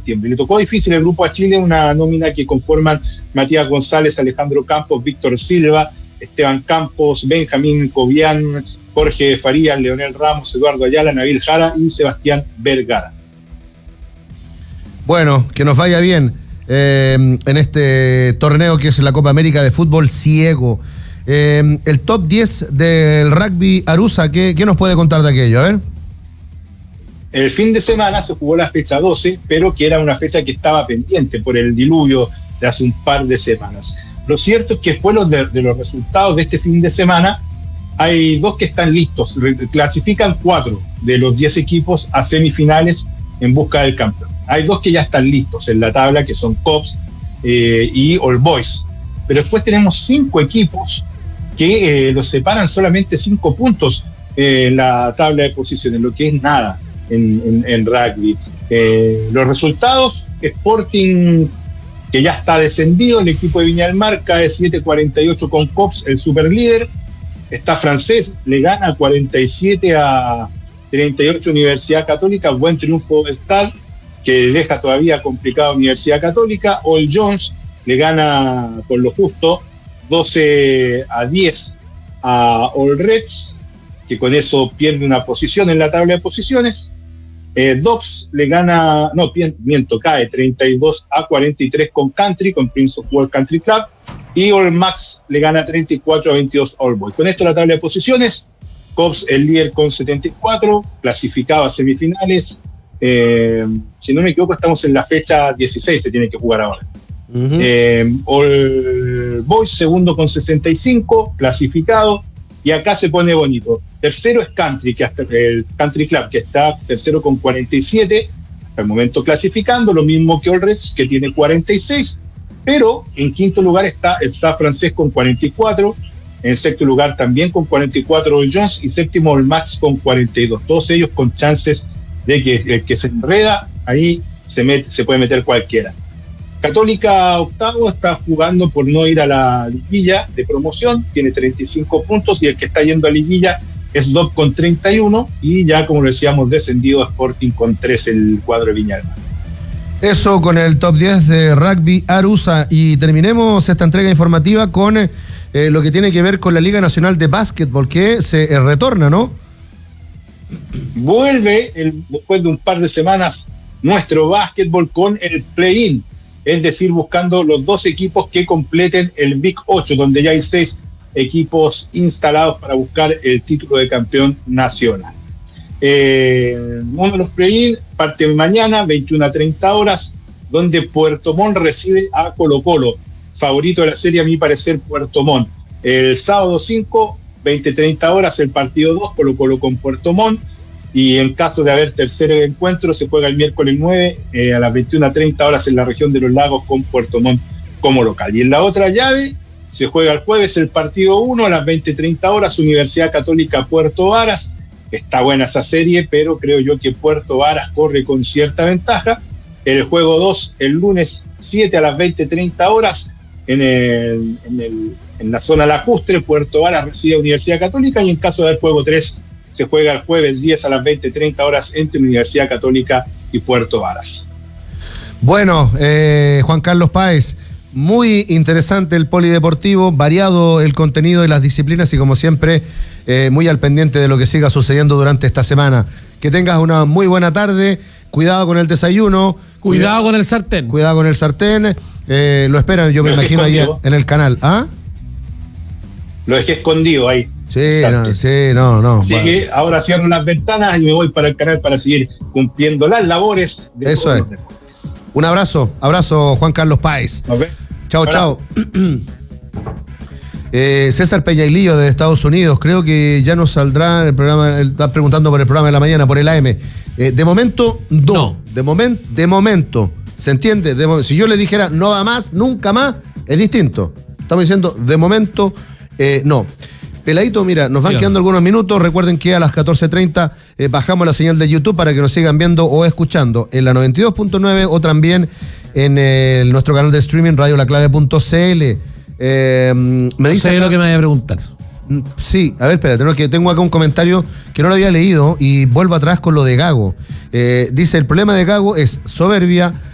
septiembre. Le tocó difícil el grupo a Chile, una nómina que conforman Matías González, Alejandro Campos, Víctor Silva, Esteban Campos, Benjamín Cobian, Jorge Farías, Leonel Ramos, Eduardo Ayala, Nabil Jara y Sebastián Vergara. Bueno, que nos vaya bien en este torneo que es la Copa América de Fútbol Ciego. El top 10 del rugby Arusa, ¿qué nos puede contar de aquello? A ver. El fin de semana se jugó la fecha 12, pero que era una fecha que estaba pendiente por el diluvio de hace un par de semanas. Lo cierto es que después de los resultados de este fin de semana, hay 2 que están listos. Clasifican 4 de los 10 equipos a semifinales en busca del campeón. Hay 2 que ya están listos en la tabla, que son Cops y All Boys. Pero después tenemos 5 equipos que los separan solamente 5 puntos en la tabla de posiciones, lo que es nada en rugby. Los resultados: Sporting, que ya está descendido, el equipo de Viña del Mar cae 7-48 con Cops, el superlíder. Está Francés, le gana 47-38 Universidad Católica, buen triunfo de Stade, que deja todavía complicada Universidad Católica. All Jones le gana con lo justo 12-10 a All Reds, que con eso pierde una posición en la tabla de posiciones. Dobbs le gana, cae 32-43 con Country, con Prince of Wales Country Club, y All Max le gana 34-22 All Boys. Con esto la tabla de posiciones: Cops el líder con 74, clasificado a semifinales. Si no me equivoco, estamos en la fecha 16, se tiene que jugar ahora. All Boys segundo con 65, clasificado. Y acá se pone bonito. Tercero es Country, el Country Club, que está tercero con 47, hasta el momento clasificando, lo mismo que All Reds, que tiene 46, pero en quinto lugar está Francés con 44, en sexto lugar también con 44 All Jones, y séptimo All Max con 42. Todos ellos con chances de que el que se enreda, ahí se puede meter cualquiera. Católica octavo, está jugando por no ir a la liguilla de promoción, tiene 35 puntos, y el que está yendo a liguilla es Dob con 31, y ya, como lo decíamos, descendido a Sporting con 3 el cuadro de Viña del Mar. Eso con el top 10 de rugby Arusa, y terminemos esta entrega informativa con lo que tiene que ver con la Liga Nacional de Básquetbol, que se retorna, ¿no? Vuelve después de un par de semanas nuestro básquetbol con el play-in, es decir, buscando los 2 equipos que completen el Big 8, donde ya hay 6 equipos instalados para buscar el título de campeón nacional. Uno de los play-in parte mañana, 21:30 horas, donde Puerto Montt recibe a Colo-Colo, favorito de la serie a mi parecer Puerto Montt. El sábado 5, 20:30 horas, el partido 2, Colo-Colo con Puerto Montt. Y en caso de haber tercer encuentro, se juega el miércoles 9 a las 21:30 horas en la región de los Lagos, con Puerto Montt como local. Y en la otra llave se juega el jueves el partido 1 a las 20:30 horas, Universidad Católica Puerto Varas. Está buena esa serie, pero creo yo que Puerto Varas corre con cierta ventaja. El juego 2 el lunes 7 a las 20:30 horas en la zona lacustre, Puerto Varas recibe a Universidad Católica, y en caso del juego 3 se juega el jueves 10 a las 20:30 horas entre Universidad Católica y Puerto Varas. Bueno, Juan Carlos Páez, muy interesante el polideportivo, variado el contenido y las disciplinas, y como siempre, muy al pendiente de lo que siga sucediendo durante esta semana. Que tengas una muy buena tarde, cuidado con el desayuno. Cuidado con el sartén. Cuidado con el sartén. Lo esperan, yo me imagino, ahí en el canal. ¿Ah? Lo dejé escondido ahí. Sí, no. Así que ahora cierro las ventanas y me voy para el canal para seguir cumpliendo las labores de eso es. Un abrazo Juan Carlos Páez. Chao. César Peñailillo de Estados Unidos, creo que ya nos saldrá el programa, él está preguntando por el programa de la mañana, por el AM. De momento, no. De momento, ¿se entiende? Si yo le dijera no va más, nunca más, es distinto. Estamos diciendo, de momento, no. Peladito, mira, nos van quedando algunos minutos. Recuerden que a las 14:30 bajamos la señal de YouTube para que nos sigan viendo o escuchando en la 92.9 o también en nuestro canal de streaming radiolaclave.cl. Me dice lo que me vaya a preguntar. Sí, a ver, espérate, que tengo acá un comentario que no lo había leído y vuelvo atrás con lo de Gago. Dice, el problema de Gago es soberbia,